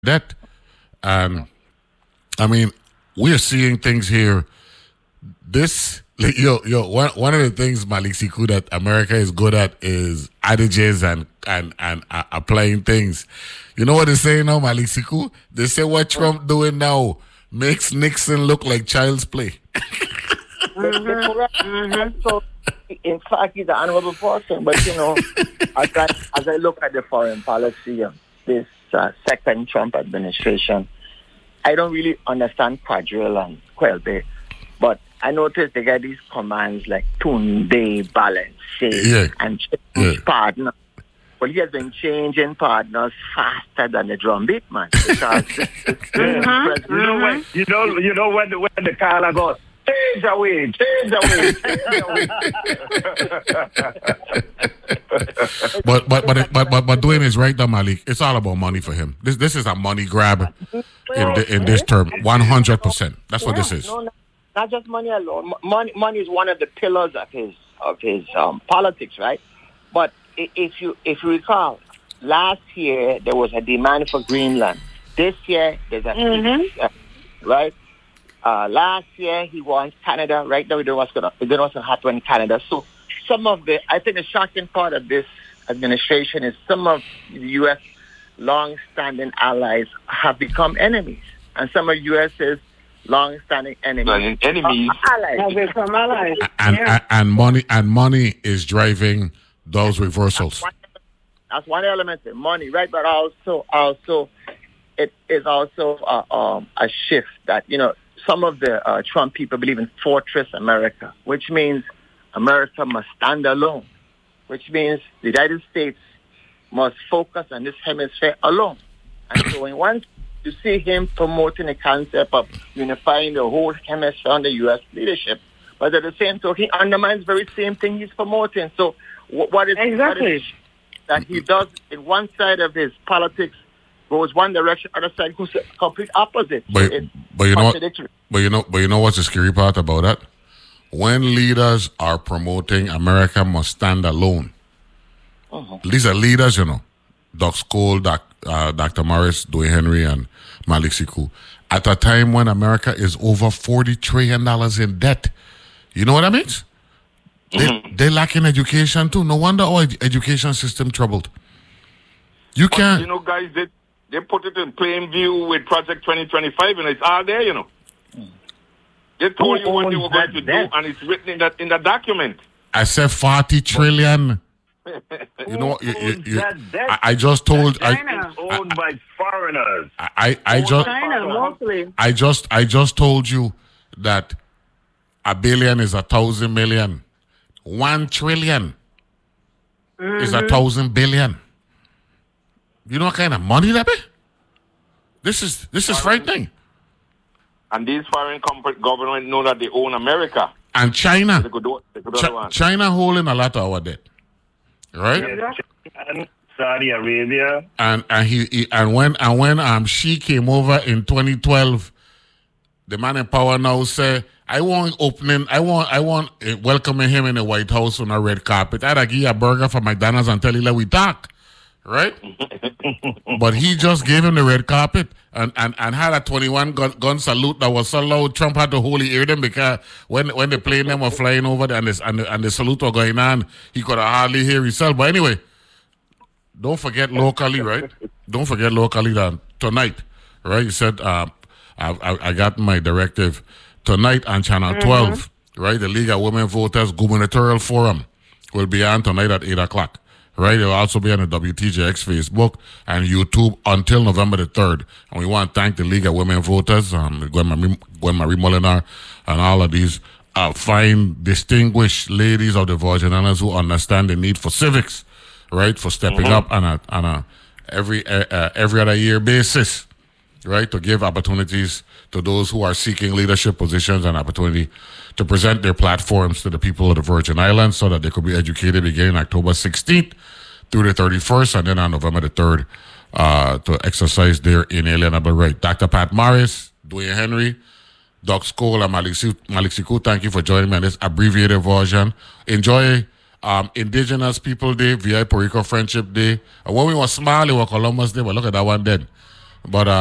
debt. And I mean, we're seeing things here. This, one of the things, Malik Siku, that America is good at is adages and applying things. You know what they say now, Malik Siku? They say what Trump doing now makes Nixon look like child's play. So, in fact, he's an honorable person. But, as I look at the foreign policy of this second Trump administration, I don't really understand Quadrille and Quelbe. But I noticed they get these commands like Tunde, Balance, and change partner. Well, he has been changing partners faster than the drum beat, man. Because you know when the caller goes, change away. But Dwayne is right, though, Malik. It's all about money for him. This is a money grab in this term, 100%. That's what this is. No, not just money alone. Money is one of the pillars of his politics, right? But if you recall, last year there was a demand for Greenland. This year there's a right. Last year he wants Canada. Right now we don't know what's gonna happen in Canada. So I think the shocking part of this administration is some of the U.S. long-standing allies have become enemies, and some of U.S.'s long-standing enemies have become allies. And money is driving those reversals. That's one element of money, right? But also it is also a shift that some of the Trump people believe in Fortress America, which means America must stand alone, which means the United States must focus on this hemisphere alone. And so when once you see him promoting the concept of unifying the whole hemisphere under U.S. leadership, but at the same time, he undermines the very same thing he's promoting. So what is that he does in one side of his politics goes one direction, other side goes complete opposite. But you know what's the scary part about that? When leaders are promoting America must stand alone. These are leaders, Doc Scholl, Dr. Morris, Dwayne Henry, and Malik Siku. At a time when America is over $40 trillion in debt. You know what that means? They lack in education too. No wonder our education system troubled. You can't. Guys, they put it in plain view with Project 2025, and it's all there, They told you what they were going to do, and it's written in the document. I said 40 trillion. I just told. It's owned by foreigners. I just told you that a billion is 1,000 million. 1 trillion is 1,000 billion. You know what kind of money that be? This is frightening. And these foreign governments know that they own America. And China. They could do China holding a lot of our debt. Right? And Saudi Arabia. And when Xi came over in 2012, the man in power now say, I want welcoming him in the White House on a red carpet. I'd give you a burger from McDonald's and tell you let we talk. Right? But he just gave him the red carpet and had a 21 gun salute that was so loud Trump had to wholly hear them, because when the plane them were flying over there and the salute were going on, he could hardly hear himself. But anyway, don't forget locally, right? Don't forget locally that tonight, right? You said I got my directive tonight on Channel 12, right? The League of Women Voters Gubernatorial Forum will be on tonight at 8 o'clock. Right, it'll also be on the WTJX Facebook and YouTube until November the 3rd. And we want to thank the League of Women Voters, Gwen Marie Molinar, and all of these fine, distinguished ladies of the Virgin Islands who understand the need for civics, right, for stepping up on a every other year basis, right, to give opportunities to those who are seeking leadership positions and opportunity to present their platforms to the people of the Virgin Islands so that they could be educated beginning October 16th through the 31st, and then on November the 3rd to exercise their inalienable right. Dr. Pat Morris, Dwayne Henry, Doc Scholl, and Malik Siku, thank you for joining me on this abbreviated version. Enjoy Indigenous People Day, VI Puerto Rico Friendship Day. And when we were small, it was Columbus Day, but look at that one then. But